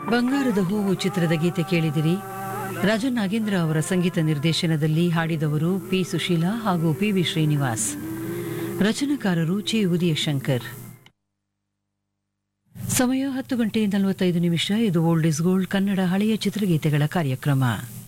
ಬಂಗಾರದ ಹೂವು ಚಿತ್ರದ ಗೀತೆ ಕೇಳಿದಿರಿ. ರಾಜನ್ ನಾಗೇಂದ್ರ ಅವರ ಸಂಗೀತ ನಿರ್ದೇಶನದಲ್ಲಿ ಹಾಡಿದವರು ಪಿ ಸುಶೀಲಾ ಹಾಗೂ ಪಿ ವಿ ಶ್ರೀನಿವಾಸ್. ರಚನಾಕಾರರು ಚಿ ಉದಯಶಂಕರ್. ಸಮಯ 10:45. ಇದು ಓಲ್ಡ್ ಇಸ್ ಗೋಲ್ಡ್ ಕನ್ನಡ ಹಳೆಯ ಚಿತ್ರಗೀತೆಗಳ ಕಾರ್ಯಕ್ರಮ.